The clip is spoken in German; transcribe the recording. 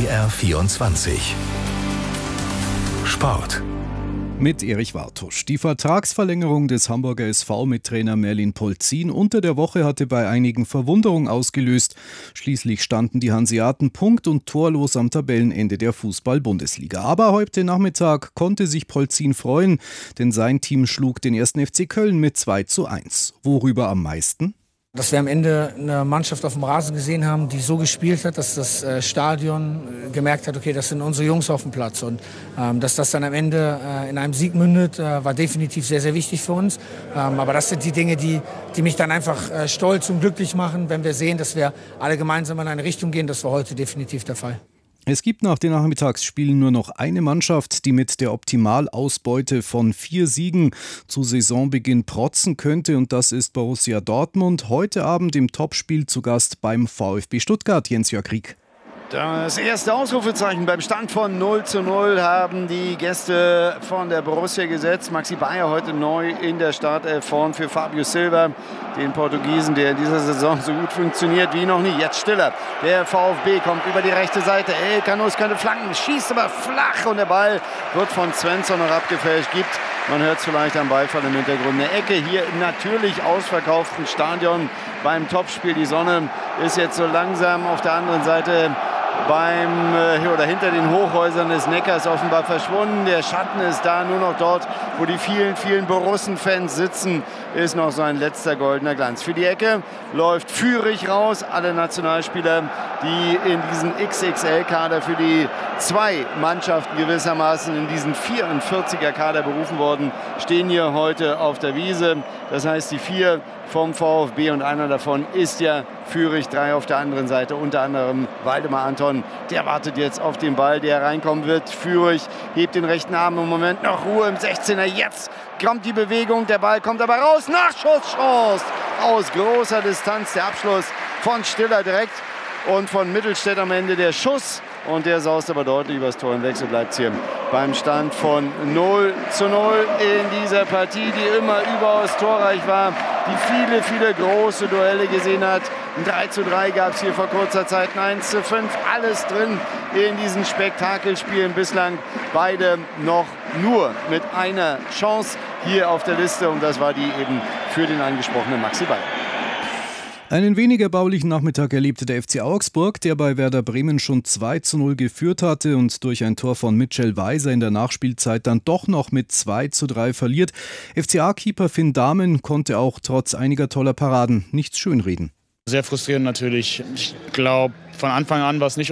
BR24 Sport. Mit Erich Wartusch. Die Vertragsverlängerung des Hamburger SV mit Trainer Merlin Polzin unter der Woche hatte bei einigen Verwunderung ausgelöst. Schließlich standen die Hanseaten punkt- und torlos am Tabellenende der Fußball-Bundesliga. Aber heute Nachmittag konnte sich Polzin freuen, denn sein Team schlug den 1. FC Köln mit 2:1. Worüber am meisten? Dass wir am Ende eine Mannschaft auf dem Rasen gesehen haben, die so gespielt hat, dass das Stadion gemerkt hat, okay, das sind unsere Jungs auf dem Platz. Und dass das dann am Ende in einem Sieg mündet, war definitiv sehr, sehr wichtig für uns. Aber das sind die Dinge, die mich dann einfach stolz und glücklich machen, wenn wir sehen, dass wir alle gemeinsam in eine Richtung gehen. Das war heute definitiv der Fall. Es gibt nach den Nachmittagsspielen nur noch eine Mannschaft, die mit der Optimalausbeute von 4 Siegen zu Saisonbeginn protzen könnte, und das ist Borussia Dortmund. Heute Abend im Topspiel zu Gast beim VfB Stuttgart. Jens-Jörg Rieck. Das erste Ausrufezeichen beim Stand von 0:0 haben die Gäste von der Borussia gesetzt. Maxi Bayer heute neu in der Startelf vorn für Fabio Silva, den Portugiesen, der in dieser Saison so gut funktioniert wie noch nie. Jetzt Stiller. Der VfB kommt über die rechte Seite. El Canus könnte flanken, schießt aber flach und der Ball wird von Svensson noch abgefälscht. Man hört es vielleicht am Ballfall im Hintergrund. Eine Ecke hier im natürlich ausverkauften Stadion beim Topspiel. Die Sonne ist jetzt so langsam auf der anderen Seite hinter den Hochhäusern des Neckars offenbar verschwunden. Der Schatten ist da, nur noch dort, wo die vielen, vielen Borussen-Fans sitzen, ist noch so ein letzter goldener Glanz. Für die Ecke läuft Führig raus. Alle Nationalspieler, die in diesen XXL-Kader für die 2 Mannschaften gewissermaßen in diesen 44er-Kader berufen worden, stehen hier heute auf der Wiese. Das heißt, die 4 vom VfB und einer davon ist ja Führig, 3 auf der anderen Seite, unter anderem Waldemar Anton. Der wartet jetzt auf den Ball, der reinkommen wird. Führig hebt den rechten Arm, im Moment noch Ruhe im 16er. Jetzt kommt die Bewegung, der Ball kommt aber raus. Nachschusschance aus großer Distanz, der Abschluss von Stiller direkt und von Mittelstädt am Ende der Schuss. Und der saust aber deutlich übers Tor hinweg. So bleibt es hier beim Stand von 0:0 in dieser Partie, die immer überaus torreich war, die viele, viele große Duelle gesehen hat. Ein 3:3 gab es hier vor kurzer Zeit, ein 1:5. Alles drin in diesen Spektakelspielen bislang. Beide noch nur mit einer Chance hier auf der Liste. Und das war die eben für den angesprochenen Maxi Bayer. Einen weniger baulichen Nachmittag erlebte der FC Augsburg, der bei Werder Bremen schon 2:0 geführt hatte und durch ein Tor von Mitchell Weiser in der Nachspielzeit dann doch noch mit 2:3 verliert. FCA-Keeper Finn Dahmen konnte auch trotz einiger toller Paraden nichts schönreden. Sehr frustrierend natürlich. Ich glaube, von Anfang an war es nicht